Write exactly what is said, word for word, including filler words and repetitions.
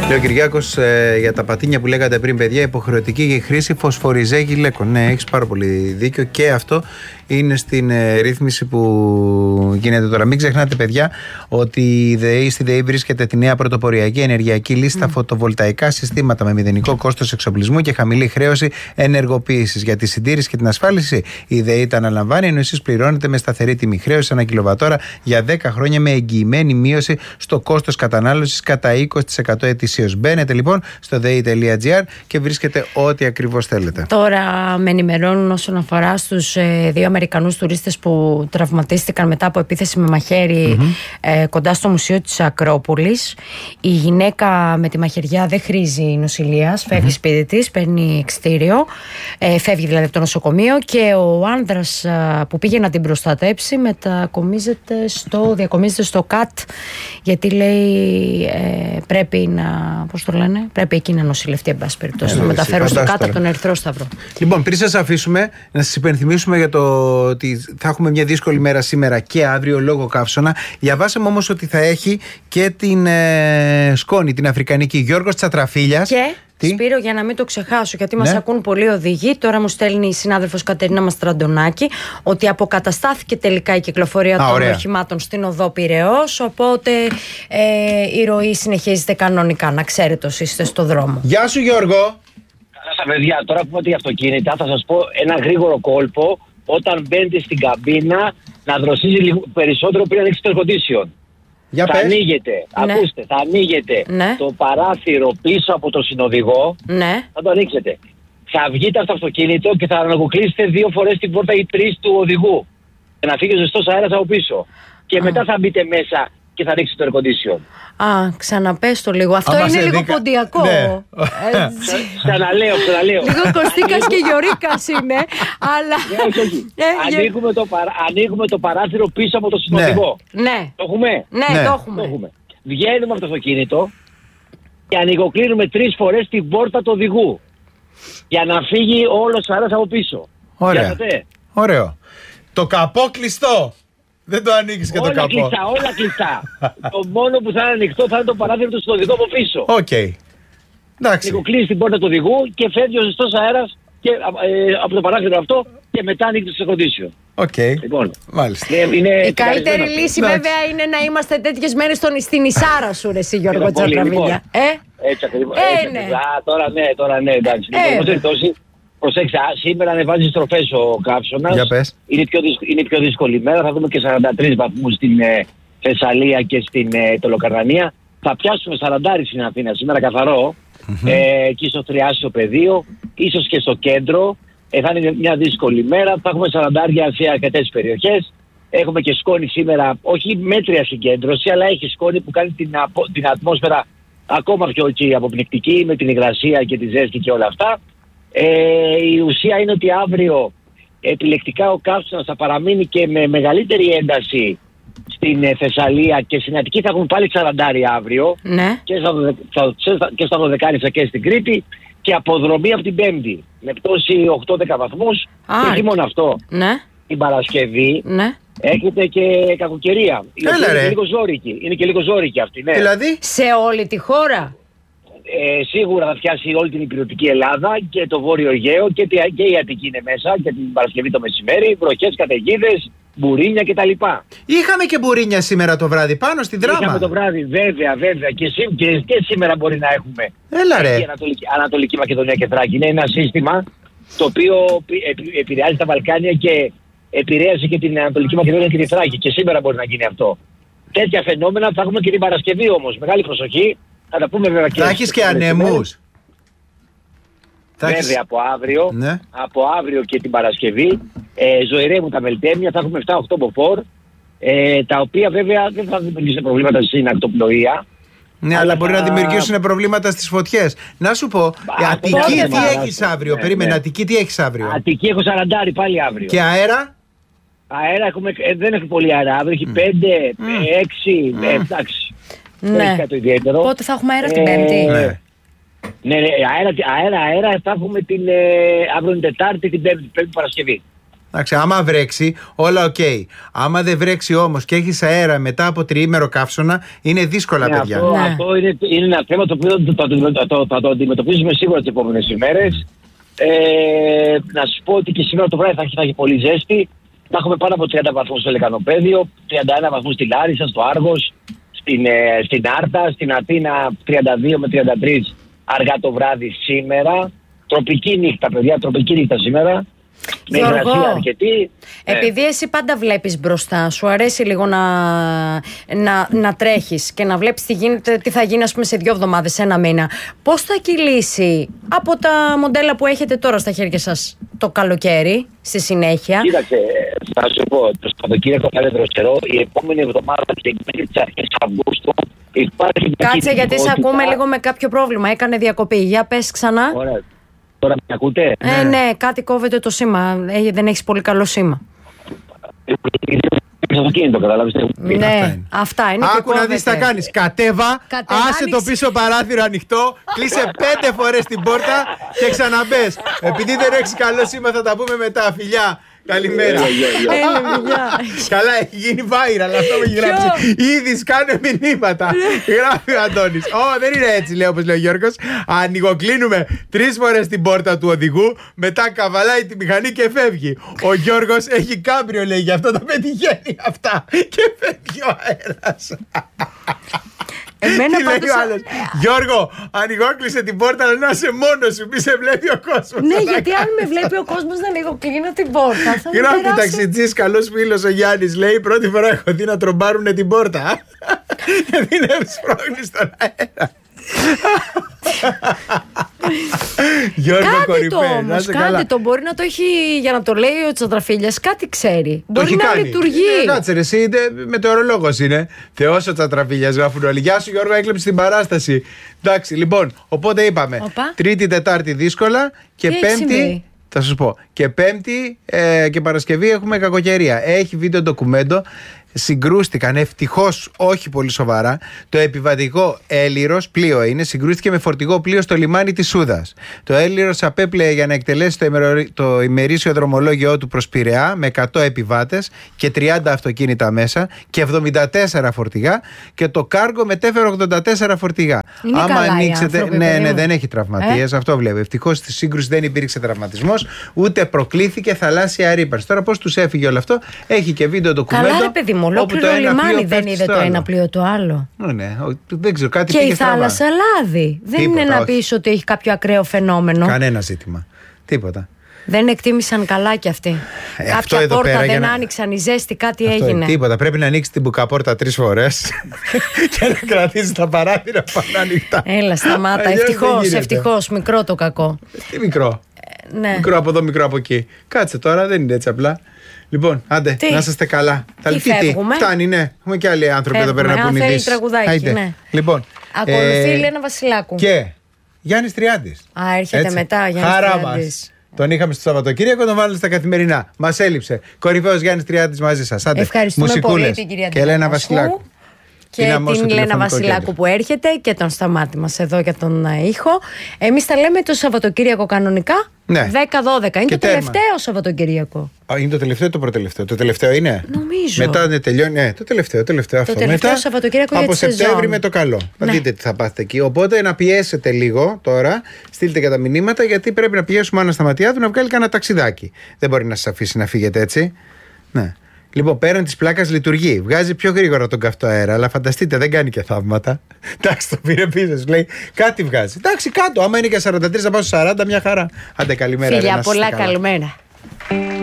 Λέει ο Κυριάκος ε, για τα πατίνια που λέγατε πριν, παιδιά, υποχρεωτική για χρήση φωσφοριζέ γυλαίκων. Ναι, έχεις πάρα πολύ δίκιο και αυτό είναι στην ε, ρύθμιση που γίνεται τώρα. Μην ξεχνάτε, παιδιά, ότι η ΔΕΗ, στη ΔΕΗ βρίσκεται τη νέα πρωτοποριακή ενεργειακή λύση στα mm. φωτοβολταϊκά συστήματα με μηδενικό κόστος εξοπλισμού και χαμηλή χρέωση ενεργοποίησης. Για τη συντήρηση και την ασφάλιση, η ΔΕΗ τα αναλαμβάνει, ενώ εσείς πληρώνετε με σταθερή τιμή χρέωση ανά κιλοβατόρα για δέκα χρόνια με εγγυημένη μείωση στο κόστος κατανάλωσης κατά είκοσι τοις εκατό ετησίως. Μπαίνετε λοιπόν στο δε ι τελεία τζι άρ και βρίσκετε ό,τι ακριβώς θέλετε. Τώρα με ενημερώνουν όσον αφορά στους ε, δύο Αμερικανούς τουρίστες που τραυματίστηκαν μετά από επίθεση με μαχαίρι mm-hmm. ε, κοντά στο Μουσείο της Ακρόπολης. Η γυναίκα με τη μαχαιριά δεν χρήζει νοσηλείας, φεύγει mm-hmm. σπίτι της, παίρνει εξτήριο, ε, φεύγει δηλαδή από το νοσοκομείο, και ο άνδρας ε, που πήγε να την προστατέψει μετακομίζεται στο, διακομίζεται στο ΚΑΤ, γιατί λέει ε, πρέπει να, πώς το λένε, πρέπει εκεί να νοσηλευτεί, εν πάση περιπτώσει, να μεταφέρουν στο ΚΑΤ από τον Ερυθρό Σταυρό. Λοιπόν, πριν σας αφήσουμε, να σας υπενθυμίσουμε για το ότι θα έχουμε μια δύσκολη μέρα σήμερα και αύριο λόγω καύσωνα. Διαβάσαμε όμως ότι θα έχει και την ε, σκόνη, την αφρικανική. Γιώργος Τσατραφίλιας. Και τι? Σπύρο, για να μην το ξεχάσω, γιατί ναι. μας ακούν πολλοί οδηγοί. Τώρα μου στέλνει η συνάδελφος Κατερίνα Μαστραντονάκη ότι αποκαταστάθηκε τελικά η κυκλοφορία Α, των ωραία. οχημάτων στην οδό Πειραιώς. Οπότε ε, η ροή συνεχίζεται κανονικά. Να ξέρετε όσοι είστε στο δρόμο. Γεια σου, Γιώργο. Καλά σας, παιδιά. Τώρα που είπατε για αυτοκίνητα, θα σας πω ένα γρήγορο κόλπο. Όταν μπαίνετε στην καμπίνα, να δροσίζει λίγο περισσότερο πριν ανοίξει το air condition. Για θα πες. ανοίγετε, ναι. ακούστε, θα ανοίγετε ναι. το παράθυρο πίσω από τον συνοδηγό. Ναι. Θα το ανοίξετε. Θα βγείτε από το αυτοκίνητο και θα αναγκοκλείσετε δύο φορές την πόρτα ή τρεις του οδηγού. Για να φύγει ο ζεστός αέρας από πίσω. Και Α. μετά θα μπείτε μέσα και θα ανοίξετε το air condition. Α, ξαναπες το λίγο. Αυτό Άμα είναι λίγο δίκα... ποντιακό. Ναι. Ξαναλέω, ξαναλέω. Λίγο Κωστίκας και Γιωρίκας είμαι, αλλά... ε, ανοίγουμε, το παρά... ανοίγουμε το παράθυρο πίσω από το συνοδηγό. Ναι. Το έχουμε. Ναι, ναι. το έχουμε. Το έχουμε. Βγαίνουμε από το αυτοκίνητο και ανοιγοκλίνουμε τρεις φορές την πόρτα του οδηγού. Για να φύγει όλος ο αέρας από πίσω. Ωραία. Ωραίο. Το καπό κλειστό. Δεν το ανοίγεις και όλα το καπό. Κλειστά, όλα κλειστά. Το μόνο που θα είναι ανοιχτό θα είναι το παράθυρο του συνοδηγού από πίσω. Οκ. Okay. Εντάξει. Ανοιγοκλίνεις την πόρτα του οδηγού και φεύγει ο ζεστός αέρας και, ε, από το παράθυρο αυτό και μετά ανοίγει το air condition. Οκ. Okay. Λοιπόν, μάλιστα. Είναι, είναι η καλύτερη λύση εντάξει. βέβαια είναι να είμαστε τέτοιες μέρες στον, στην Ισάρα σου, ρε εσύ Γιώργο Τσατραβίλια. Λοιπόν, ε? Έτσι ακριβώς. Ε, έτσι, ναι. Α, τώρα ναι, τώρα ναι, εντάξει. Ε, λοιπόν, περιπτώσει, προσέξτε, σήμερα ανεβάζει στροφές ο καύσωνας. Για πες. Είναι πιο, είναι πιο δύσκολη ημέρα. Θα δούμε και σαράντα τρεις βαθμούς στην ε, Θεσσαλία και στην ε, Τελοκαρνανία. Θα πιάσουμε σαράντα στην Αθήνα σήμερα καθαρό. Mm-hmm. Ε, εκεί στο Τριάσιο πεδίο, ίσως και στο κέντρο. Ε, θα είναι μια δύσκολη ημέρα. Θα έχουμε σαράντα σε αρκετές περιοχές. Έχουμε και σκόνη σήμερα, όχι μέτρια συγκέντρωση, αλλά έχει σκόνη που κάνει την, την ατμόσφαιρα ακόμα πιο εκεί αποπνικτική, με την υγρασία και τη ζέστη και όλα αυτά. Ε, η ουσία είναι ότι αύριο επιλεκτικά ο καύσωνας θα παραμείνει και με μεγαλύτερη ένταση στην ε, Θεσσαλία και στην Αττική. Θα έχουμε πάλι σαράντα αύριο, ναι. και, στα, στα, και στα Δωδεκάρισα και στην Κρήτη, και αποδρομή από την Πέμπτη με πτώση οκτώ δέκα βαθμούς. Α, και όχι μόνο αυτό, ναι. την Παρασκευή ναι. έχετε και κακοκαιρία. Έλα, είναι, και λίγο ζώρικη. είναι και λίγο ζώρικη αυτή, ναι. Δηλαδή σε όλη τη χώρα. Ε, σίγουρα θα πιάσει όλη την υπηρετική Ελλάδα και το Βόρειο Αιγαίο και, και η Αττική είναι μέσα και την Παρασκευή το μεσημέρι, βροχές, καταιγίδες, μπουρίνια κτλ. Είχαμε και μπουρίνια σήμερα το βράδυ πάνω στη Δράμα. Είχαμε το βράδυ, βέβαια, βέβαια. Και, σή, και, και σήμερα μπορεί να έχουμε. Έλα ρε. Η Ανατολική, Ανατολική Μακεδονία και Θράκη. Είναι ένα σύστημα το οποίο επηρεάζει τα Βαλκάνια και επηρέασε και την Ανατολική Μακεδονία και τη Θράκη. Και σήμερα μπορεί να γίνει αυτό. Τέτοια φαινόμενα θα έχουμε και την Παρασκευή όμως. Μεγάλη προσοχή. Θα τα πούμε βέβαια και. Θα έχεις και ανεμούς. Βέβαια έχεις... από αύριο, ναι. από αύριο και την Παρασκευή ε, ζωηρεύουν τα μελτέμια, θα έχουμε επτά οχτώ μποφόρ, ε, τα οποία βέβαια δεν θα δημιουργήσουν προβλήματα στην ακτοπλοεία. Ναι, αλλά, αλλά μπορεί θα... να δημιουργήσουν προβλήματα στις φωτιές. Να σου πω, Α, Αττική τι θα... έχεις αύριο, ναι, περίμενε, ναι. Αττική τι έχεις αύριο. Αττική έχω σαράντα πάλι αύριο. Και αέρα? Αέρα έχουμε, ε, δεν έχει πολύ αέρα, αύριο έχει πέντε, έξι, εντάξει. Ναι. Πότε θα έχουμε αέρα την Πέμπτη? Ναι. Ναι, ναι, αέρα, αέρα, αέρα θα έχουμε την, ε, αύριο την Τετάρτη, την Πέμπτη, Πέμπτη Παρασκευή. Εντάξει, άμα βρέξει, όλα οκ. Okay. Άμα δεν βρέξει όμως και έχεις αέρα μετά από τριήμερο καύσωνα, είναι δύσκολα, ναι, παιδιά. Αυτό, ναι. αυτό είναι, είναι ένα θέμα το οποίο θα το, το, το, το, το αντιμετωπίζουμε σίγουρα τις επόμενες ημέρες. Ε, να σου πω ότι και σήμερα το βράδυ θα έχει, θα έχει πολύ ζέστη. Θα έχουμε πάνω από τριάντα βαθμούς στο Λεκανοπέδιο, τριάντα ένα βαθμούς στη Λάρισα, στο Άργος, στην, ε, στην Άρτα, στην Αθήνα τριάντα δύο με τριάντα τρία αργά το βράδυ σήμερα. Τροπική νύχτα, παιδιά, τροπική νύχτα σήμερα. Με υγρασία αρκετή. Επειδή εσύ πάντα βλέπεις μπροστά, σου αρέσει λίγο να, να, να τρέχεις και να βλέπεις τι, γίνεται, τι θα γίνει, ας πούμε, σε δύο εβδομάδες, σε ένα μήνα. Πώς θα κυλήσει από τα μοντέλα που έχετε τώρα στα χέρια σας το καλοκαίρι, στη συνέχεια? Κοίταξε, θα σου πω, το Σαββατοκύριακο θα είναι δροσερό. Η επόμενη εβδομάδα και μέχρι τις αρχές Αυγούστου υπάρχει. Κάτσε, γιατί σε ακούμε λίγο με κάποιο πρόβλημα. Έκανε διακοπή. Για πες ξανά. Ωραία. Τώρα με ακούτε? Ε, ναι. ναι, κάτι κόβεται το σήμα. Ε, δεν έχεις πολύ καλό σήμα. Στο αυτοκίνητο, καταλάβεις. Ναι, αυτά, αυτά είναι. Άκου να δεις τι θα κάνεις. Κατέβα, Κατέβα, άσε άνοιξε. το πίσω παράθυρο ανοιχτό, κλείσε πέντε φορές την πόρτα και ξαναμπες. Επειδή δεν έχεις καλό σήμα, θα τα πούμε μετά. Φιλιά. Καλημέρα. Καλά, έχει γίνει viral. Αυτό μου έχει γράψει. Ήδη σκάνε μηνύματα. Γράφει ο Αντώνης. Ω, δεν είναι έτσι, λέει, όπως λέει ο Γιώργος. Ανοιγοκλίνουμε τρεις φορές την πόρτα του οδηγού, μετά καβαλάει τη μηχανή και φεύγει. Ο Γιώργος έχει κάμπριο, λέει, γι' αυτό τα πετυχαίνει αυτά. Και φεύγει ο αέρας. Εμένα Τι λέει πάντως... ο άλλος? Γιώργο, ανοιγόκλεισε την πόρτα, αλλά να είσαι μόνος σου, μη σε βλέπει ο κόσμος. Ναι, γιατί αν με βλέπει ο κόσμος να ανοιγοκλίνω την πόρτα, θα με Γράφει περάσει. ταξιτζής, καλός φίλος ο Γιάννης, λέει, πρώτη φορά έχω δει να τρομπάρουνε την πόρτα. Γιατί είναι σπρώχνει στον αέρα. Γιώργο, Κάντε το κορυφέ, να όμως, είσαι κάντε καλά. το. Μπορεί να το έχει, για να το λέει ο Τσατραφίλιας, κάτι ξέρει. Το Μπορεί έχει να κάνει. λειτουργεί. Ε, Κάτσε ρε, εσύ μετεωρολόγος είναι. Θεός ο Τσατραφίλιας, γράφουν όλοι. Γεια σου Γιώργο, έκλεψε την παράσταση. Εντάξει, λοιπόν, οπότε είπαμε Οπα. Τρίτη, Τετάρτη δύσκολα και Τι έχει Πέμπτη. συμβεί? Θα σας πω. Και Πέμπτη ε, και Παρασκευή έχουμε κακοκαιρία. Έχει βίντεο ντοκουμέντο. Συγκρούστηκαν, ευτυχώς όχι πολύ σοβαρά, το επιβατικό Έλυρος, πλοίο είναι, συγκρούστηκε με φορτηγό πλοίο στο λιμάνι της Σούδας. Το Έλυρος απέπλεε για να εκτελέσει το, ημερο... το ημερήσιο δρομολόγιο του προς Πειραιά με εκατό επιβάτες και τριάντα αυτοκίνητα μέσα και εβδομήντα τέσσερα φορτηγά, και το κάργο μετέφερε ογδόντα τέσσερα φορτηγά. Είναι Άμα καλά οι ανοίξετε. άνθρωποι, Ναι, παιδί ναι, μου. δεν έχει τραυματίες, Ε? αυτό βλέπω. Ευτυχώς στη σύγκρουση δεν υπήρξε τραυματισμός, ούτε προκλήθηκε θαλάσσια ρήπανση. Τώρα πώς τους έφυγε όλο αυτό, έχει και βίντεο ντοκουμέντο. Καλά, ρε παιδί μου, ολόκληρο λιμάνι δεν είδε το ένα πλοίο το άλλο. Ναι, ναι, δεν ξέρω, κάτι Και πήγε η στραβά. θάλασσα λάδι. Δεν Τίποτα, είναι να όχι. πεις ότι έχει κάποιο ακραίο φαινόμενο. Κανένα ζήτημα. Τίποτα. Δεν εκτίμησαν καλά κι αυτοί. Ε, αυτό Κάποια εδώ πόρτα πέρα δεν για να- άνοιξαν, η ζέστη, κάτι Αυτό, έγινε. τίποτα. Πρέπει να ανοίξει την μπουκαπόρτα τρεις φορές και να κρατήσει τα παράθυρα πάνω ανοιχτά. Έλα, σταμάτα. Αλλιώς δεν Ευτυχώς, γίνεται. ευτυχώς. Μικρό το κακό. Τι μικρό. Ναι. Μικρό από εδώ, μικρό από εκεί. Κάτσε τώρα, δεν είναι έτσι απλά. Λοιπόν, άντε, Τι? να είστε καλά. Τα Τι, τι, τι, φεύγουμε? φτάνει, ναι. Έχουμε και άλλοι άνθρωποι εδώ πέρα Φεύγουμε. να πούν Α, θέλει ειδήσεις. τραγουδάκι, Άιντε. ναι. Λοιπόν, Ακολουθεί ε, η Λένα Βασιλάκου. Και Γιάννης Τριάντης. Α, έρχεται Έτσι. μετά, Γιάννης Χαρά Τριάντης. μας. Τον είχαμε στο Σαββατοκύριακο, τον βάλαμε στα καθημερινά. Μας έλειψε. Κορυφαίος Γιάννης Τριάντης μαζί σας. Άντε, Ευχαριστούμε μουσικούλες. πολύ την κυρία Και Ελένα Τριανταφυλάκου Βασιλάκου. και Είναι την αμέσως το Λένα τηλεφωνικό Βασιλάκου κέντρο. που έρχεται και τον Σταμάτη μας εδώ για τον ε, ήχο. Εμείς τα λέμε το Σαββατοκύριακο κανονικά. Ναι. δέκα δώδεκα. Είναι Και το τέρμα. τελευταίο Σαββατοκύριακο. Α, είναι το τελευταίο ή το προτελευταίο? Το τελευταίο είναι. Νομίζω. Μετά δεν τελειώνει. Ναι, το τελευταίο, τελευταίο αυτό. τελευταίο Μετά, Σαββατοκύριακο για από τη Σεπτέμβρη σεζόν. με το καλό. Θα Ναι. δείτε τι θα πάθετε εκεί. Οπότε να πιέσετε λίγο τώρα. Στείλτε και τα μηνύματα, γιατί πρέπει να πιέσουμε Άννα Σταματιάδου να βγάλει κανένα ταξιδάκι. Δεν μπορεί να σας αφήσει να φύγετε έτσι. Ναι. Λοιπόν, πέραν της πλάκας λειτουργεί. Βγάζει πιο γρήγορα τον καυτό αέρα, αλλά φανταστείτε, δεν κάνει και θαύματα. Εντάξει, το πήρε πίσω. Σου λέει κάτι βγάζει. Εντάξει, κάτω. Άμα είναι και σαράντα τρία, θα πάω στο σαράντα, μια χαρά. Άντε, καλημέρα. ρε, Φιλιά, να είστε πολλά καλά. καλημέρα.